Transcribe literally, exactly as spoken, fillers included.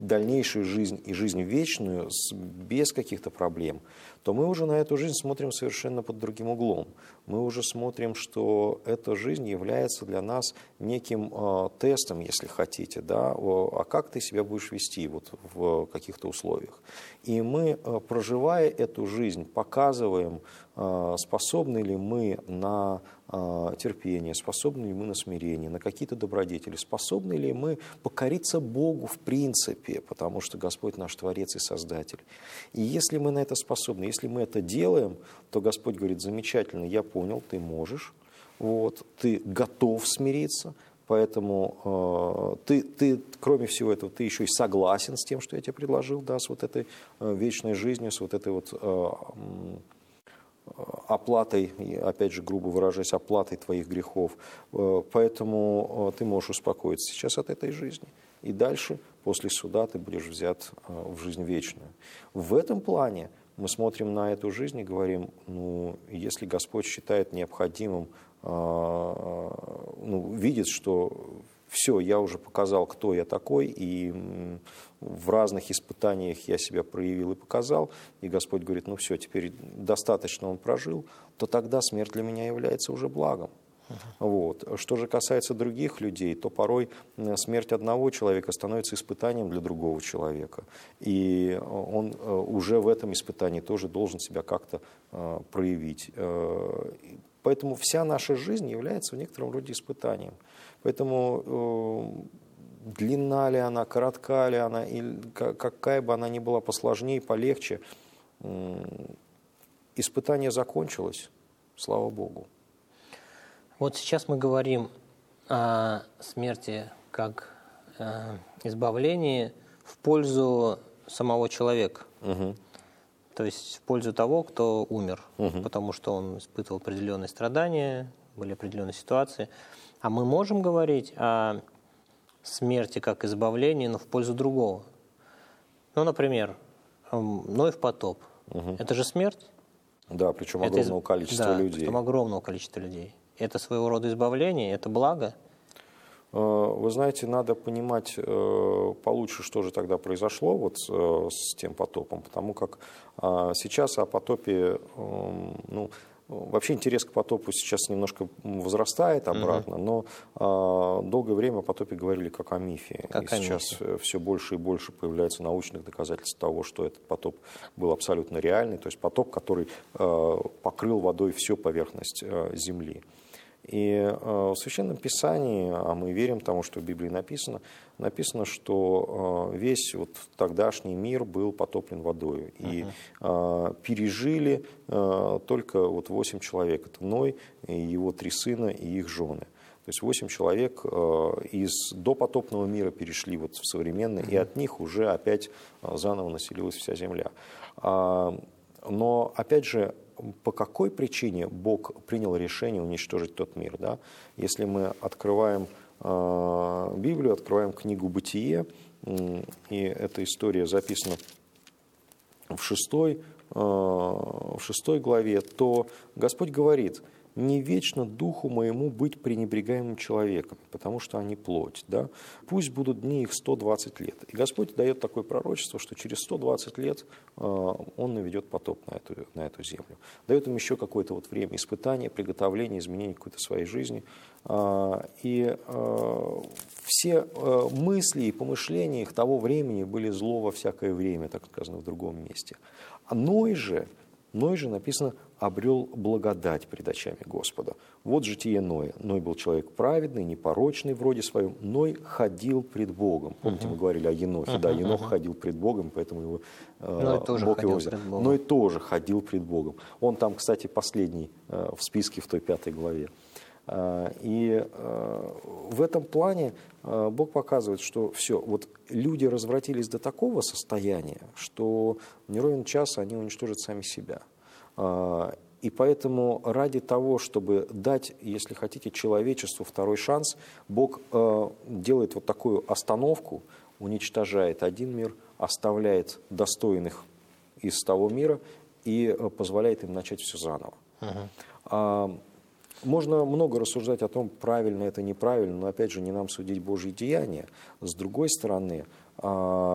дальнейшую жизнь и жизнь вечную с, без каких-то проблем, то мы уже на эту жизнь смотрим совершенно под другим углом. Мы уже смотрим, что эта жизнь является для нас неким э, тестом, если хотите, да, а как ты себя будешь вести вот в каких-то условиях. И мы, э, проживая эту жизнь, показываем, э, способны ли мы на э, терпение, способны ли мы на смирение, на какие-то добродетели, способны ли мы покориться Богу в принципе, потому что Господь наш Творец и Создатель. И если мы на это способны, если мы это делаем, то Господь говорит: замечательно, я понял, ты можешь, вот, ты готов смириться, поэтому э, ты, ты, кроме всего этого, ты еще и согласен с тем, что я тебе предложил, да, с вот этой э, вечной жизнью, с вот этой вот э, оплатой, опять же, грубо выражаясь, оплатой твоих грехов. Э, поэтому э, ты можешь успокоиться сейчас от этой жизни. И дальше, после суда, ты будешь взят э, в жизнь вечную. В этом плане мы смотрим на эту жизнь и говорим: ну, если Господь считает необходимым, ну, видит, что все, я уже показал, кто я такой, и в разных испытаниях я себя проявил и показал, и Господь говорит: ну все, теперь достаточно он прожил, то тогда смерть для меня является уже благом. Вот. Что же касается других людей, то порой смерть одного человека становится испытанием для другого человека. И он уже в этом испытании тоже должен себя как-то проявить. Поэтому вся наша жизнь является в некотором роде испытанием. Поэтому длинна ли она, коротка ли она, или какая бы она ни была посложнее, полегче, испытание закончилось, слава Богу. Вот сейчас мы говорим о смерти как э, избавлении в пользу самого человека. Угу. То есть в пользу того, кто умер, угу. потому что он испытывал определенные страдания, были определенные ситуации. А мы можем говорить о смерти как избавлении, но в пользу другого. Ну, например, Ной в потоп. Угу. Это же смерть? Да, причем огромного это, количества да, людей. Причем огромного количества людей. Это своего рода избавление, это благо? Вы знаете, надо понимать получше, что же тогда произошло вот с тем потопом, потому как сейчас о потопе, ну, вообще интерес к потопу сейчас немножко возрастает обратно, угу. но долгое время о потопе говорили как о мифе. Как и о сейчас мифе. Все больше и больше появляется научных доказательств того, что этот потоп был абсолютно реальный, то есть потоп, который покрыл водой всю поверхность Земли. И в Священном Писании, а мы верим тому, что в Библии написано, написано, что весь вот тогдашний мир был потоплен водой. И uh-huh. пережили только вот восемь человек. Это Ной, его три сына и их жены. То есть восемь человек из допотопного мира перешли вот в современный, uh-huh. и от них уже опять заново населилась вся земля. Но, опять же, по какой причине Бог принял решение уничтожить тот мир? Да? Если мы открываем э, Библию, открываем книгу «Бытие», э, и эта история записана в шестой, э, в шестой главе, то Господь говорит: «Не вечно духу моему быть пренебрегаемым человеком, потому что они плоть. Да? Пусть будут дни их сто двадцать лет». И Господь дает такое пророчество, что через сто двадцать лет э, Он наведет потоп на эту, на эту землю. Дает им еще какое-то вот время испытания, приготовления, изменения какой-то своей жизни. Э, и э, все э, мысли и помышления их того времени были зло во всякое время, так сказано в другом месте. А Ной же, Ной же написано, обрел благодать пред очами Господа. Вот житие Ноя. Ной был человек праведный, непорочный в роде своем. Ной ходил пред Богом. Помните, uh-huh. мы говорили о Енохе. Uh-huh, да, Енох uh-huh. ходил пред Богом, поэтому его, э, Бог его взял. Ной тоже ходил пред Богом. Он там, кстати, последний э, в списке в той пятой главе. Э, и э, в этом плане э, Бог показывает, что все, вот люди развратились до такого состояния, что в неровен час они уничтожат сами себя. И поэтому ради того, чтобы дать, если хотите, человечеству второй шанс, Бог делает вот такую остановку, уничтожает один мир, оставляет достойных из того мира и позволяет им начать все заново. Uh-huh. Можно много рассуждать о том, правильно это, неправильно, но опять же не нам судить Божьи деяния. С другой стороны,